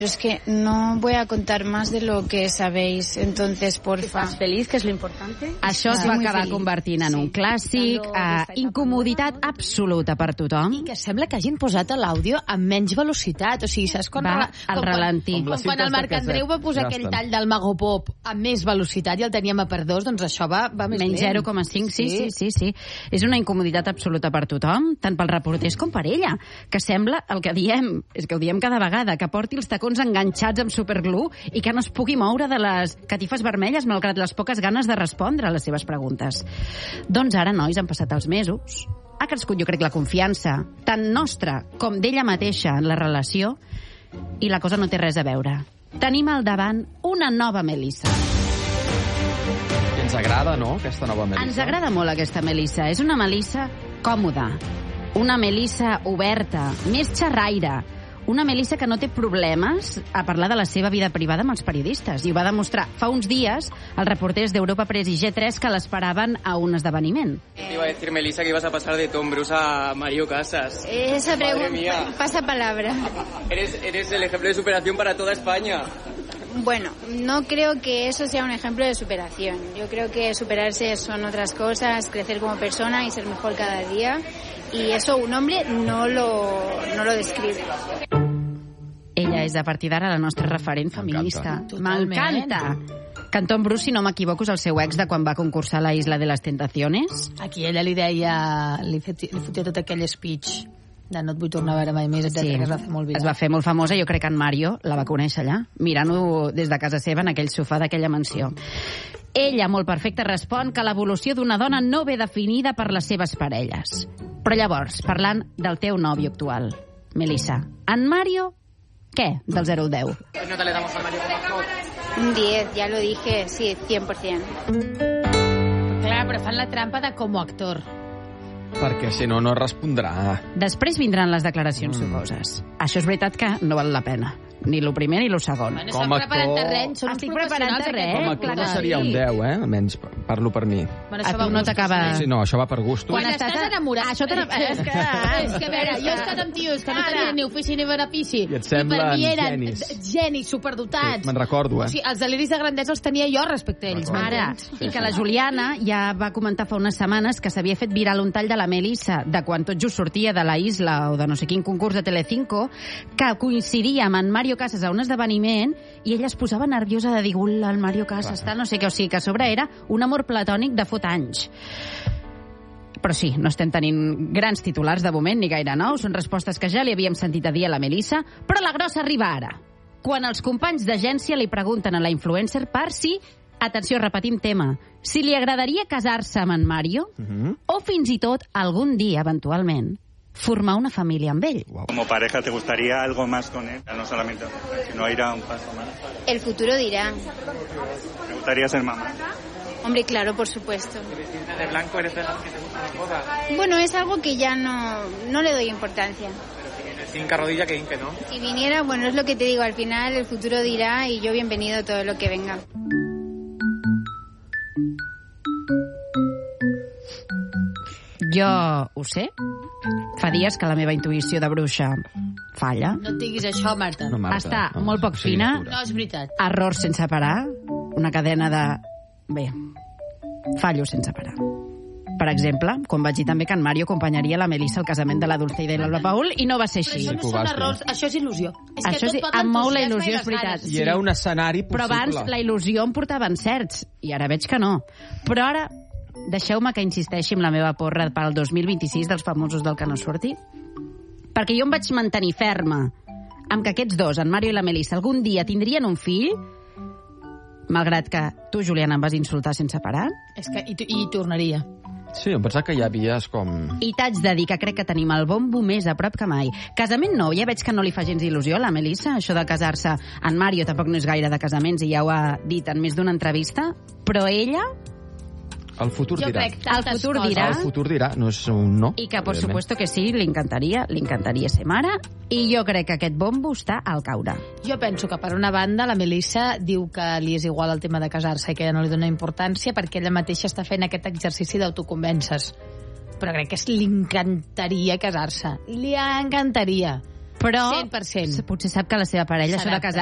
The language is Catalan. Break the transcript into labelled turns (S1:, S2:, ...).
S1: Es que no voy a contar más de lo que sabéis, entonces, porfa.
S2: ¿Estàs feliç, que és lo importante?
S3: Això es va acabar convertint en un clàssic, incomoditat absoluta per tothom.
S2: I que sembla que hagin posat l'àudio amb menys velocitat, o sigui, saps quan...
S3: Va al ralentí.
S2: Com quan el Marc Andreu va posar aquell tall del Mago Pop amb més velocitat i el teníem a per 2, doncs això va més lent.
S3: Menys 0,5, sí. És una incomoditat absoluta per tothom, tant pels reporters com per ella, que sembla, el que diem, és que ho diem cada vegada, que porti els tacons enganxats amb superglú i que no es pugui moure de les catifes vermelles malgrat les poques ganes de respondre a les seves preguntes. Doncs ara, nois, han passat els mesos. Ha crescut, jo crec, la confiança, tant nostra com d'ella mateixa en la relació, i la cosa no té res a veure. Tenim al davant una nova Melissa.
S4: I ens agrada, no?, aquesta nova Melissa.
S3: Ens agrada molt aquesta Melissa. És una Melissa còmoda, una Melissa oberta, més xerraire, una Melissa que no té problemes a parlar de la seva vida privada amb els periodistes. I ho va demostrar fa uns dies els reporters d'Europa Press i G3 que l'esperaven a un esdeveniment.
S5: Te iba a decir, Melissa, que ibas a pasar de Tom Bruce a Mario Casas.
S1: Esa pregunta pasa palabra.
S5: Eres el ejemplo de superación para toda España.
S1: Bueno, no creo que eso sea un ejemplo de superación. Yo creo que superarse son otras cosas, crecer como persona y ser mejor cada día. Y eso un hombre no lo describe.
S3: Ella és, a partir d'ara, la nostra referent feminista. M'encanta! Que en Tom Bruce, si no m'equivoco, és el seu ex de quan va concursar a la Isla de les Tentaciones.
S2: Aquí ella li deia, li fotia tot aquell speech de no et vull tornar a veure mai més, etc. Que es va fer molt viral.
S3: Es va fer molt famosa. Jo crec que en Mario la va conèixer allà, mirant-ho des de casa seva en aquell sofà d'aquella mansió. Ella, molt perfecta, respon que l'evolució d'una dona no ve definida per les seves parelles. Però llavors, parlant del teu nòvio actual, Melissa, en Mario, què, del 0 al 10?
S5: No te le damos a Mario como actor.
S1: Un 10, ya lo dije, sí, 100%.
S2: Clar, però fan la trampa de com a actor.
S4: Perquè si no, no respondrà.
S3: Després vindran les declaracions sucoses. Això és veritat que no val la pena. Ni lo primer ni lo segon.
S2: Bueno, estan preparant terreny, són
S3: Estic preparant terreny.
S4: Com a actor no seria un 10, almenys parlo per mi.
S2: Bueno,
S3: a tu no t'acaba...
S4: Sí, no, això va per gustos.
S2: Quan estàs enamorat...
S3: Això
S2: és que, a veure, jo he estat amb tios que no tenien ni ofici ni benefici.
S4: I et semblen
S2: per mi eren
S4: genis.
S2: Genis superdotats.
S4: Sí, me'n recordo,
S2: O sigui, els deliris de grandesa els tenia jo respecte a ells.
S3: Ara, i que la Juliana ja va comentar fa unes setmanes que s'havia fet viral un tall de la Melissa de quan tot just sortia de la Isla o de no sé quin concurs de Telecinco, que coincidia amb en Mario Casas a un esdeveniment i ella es posava nerviosa de dir el Mario Casas està no sé què, o sigui que a sobre era un amor platònic de fot anys. Però sí, no estem tenint grans titulars de moment ni gaire nous, són respostes que ja li havíem sentit a dir a la Melissa, però la grossa arriba ara, quan els companys d'agència li pregunten a la influencer per si, atenció, repetim tema, si li agradaria casar-se amb en Mario o fins i tot algun dia, eventualment, formar una família amb ell.
S6: Como pareja, ¿te gustaría algo más con él? No solamente, sino ir a un paso más.
S1: El futuro dirá.
S6: ¿Te gustaría ser mamá?
S1: Hombre, claro, por supuesto.
S5: De blanco eres de las que te gustan las bodas.
S1: Bueno, es algo que ya no le doy importancia.
S5: Sin carrodilla que inque, ¿no?
S1: Si viniera, bueno, es lo que te digo, al final el futuro dirá y yo bienvenido a todo lo que venga.
S3: Jo ho sé. Fa dies que la meva intuïció de bruixa falla.
S2: No et diguis això, Marta.
S4: No, Marta,
S3: Està
S4: no,
S3: molt poc
S4: sí,
S3: fina.
S2: No, és veritat.
S3: Errors sense parar. Una cadena de... Bé, fallos sense parar. Per exemple, quan vaig dir també que en Mario acompanyaria la Melissa al casament de la Dulce i de l'Alba Paul, i no va ser així.
S2: Però això no són errors, això és il·lusió. És
S3: Això
S2: que
S3: sí,
S2: tot pot
S3: em mou la
S2: l'entusiasme
S3: il·lusió,
S2: i
S3: és
S2: les
S3: veritat.
S2: ganes.
S4: I era un escenari possible.
S3: Però abans la il·lusió em portava encerts, i ara veig que no. Però ara, deixeu-me que insisteixi amb la meva porra pel 2026 dels famosos del que no surti, perquè jo em vaig mantenir ferma amb que aquests dos, en Mario i la Melissa, algun dia tindrien un fill, malgrat que tu, Juliana, em vas insultar sense parar.
S2: És que i tornaria.
S4: Sí, em pensava que hi havia com...
S3: I t'haig de dir que crec que tenim el bombo més a prop que mai. Casament no, ja veig que no li fa gens il·lusió a la Melissa, això de casar-se. En Mario tampoc no és gaire de casaments, i ja ho ha dit en més d'una entrevista, però ella...
S4: El futur
S2: Jo
S4: dirà.
S2: crec tantes
S3: El futur
S2: coses.
S3: dirà.
S4: El futur dirà, no és un no.
S3: I que, por
S4: evidentment.
S3: supuesto que sí, li encantaria ser mare, i jo crec que aquest bombo està al caure.
S2: Jo penso que, per una banda, la Melissa diu que li és igual el tema de casar-se i que ella no li dona importància perquè ella mateixa està fent aquest exercici d'autoconvèncer. Però crec que li encantaria casar-se. Li encantaria.
S3: Però
S2: 100%.
S3: potser sap que la seva parella s'ha de casar